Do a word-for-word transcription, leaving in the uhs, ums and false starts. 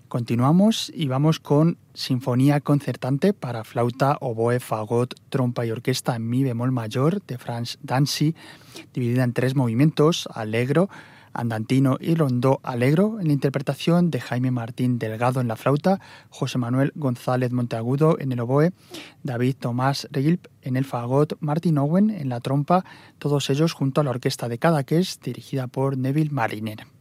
Continuamos y vamos con Sinfonía concertante para flauta, oboe, fagot, trompa y orquesta en mi bemol mayor de Franz Dancy, dividida en tres movimientos, allegro, andantino y rondó allegro, en la interpretación de Jaime Martín Delgado en la flauta, José Manuel González Monteagudo en el oboe, David Tomás Regilp en el fagot, Martin Owen en la trompa, todos ellos junto a la orquesta de Cadaqués, dirigida por Neville Mariner.